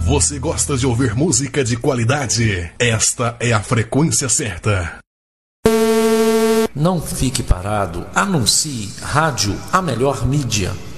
Você gosta de ouvir música de qualidade? Esta é a frequência certa. Não fique parado, anuncie. Rádio, a melhor mídia.